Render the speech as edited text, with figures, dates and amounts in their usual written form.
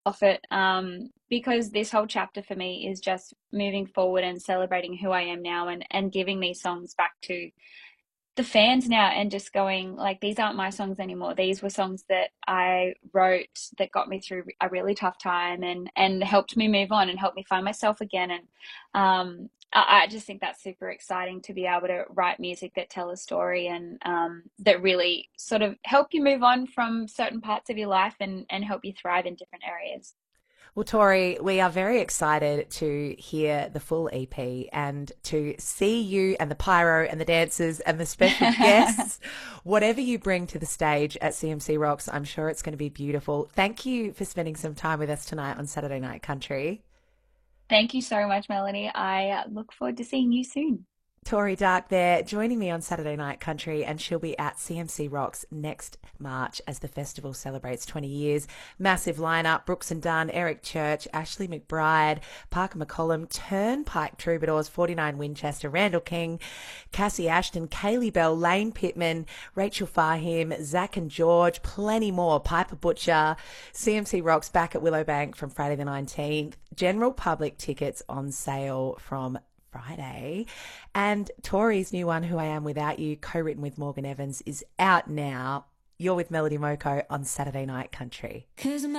off it, because this whole chapter for me is just moving forward and celebrating who I am now, and giving these songs back to the fans now, and just going like, these aren't my songs anymore. These were songs that I wrote that got me through a really tough time, and helped me move on and helped me find myself again. And I just think that's super exciting to be able to write music that tell a story, and that really sort of help you move on from certain parts of your life, and help you thrive in different areas. Well, Tori, we are very excited to hear the full EP and to see you and the pyro and the dancers and the special guests. Whatever you bring to the stage at CMC Rocks, I'm sure it's going to be beautiful. Thank you for spending some time with us tonight on Saturday Night Country. Thank you so much, Melanie. I look forward to seeing you soon. Tori Dark there joining me on Saturday Night Country, and she'll be at CMC Rocks next March as the festival celebrates 20 years. Massive lineup: Brooks and Dunn, Eric Church, Ashley McBride, Parker McCollum, Turnpike Troubadours, 49 Winchester, Randall King, Cassie Ashton, Kaylee Bell, Lane Pittman, Rachel Fahim, Zach and George, plenty more. Piper Butcher. CMC Rocks back at Willowbank from Friday the 19th. General public tickets on sale from Friday. And Tori's new one, Who I Am Without You, co-written with Morgan Evans, is out now. You're with Melody Moko on Saturday Night Country. 'Cause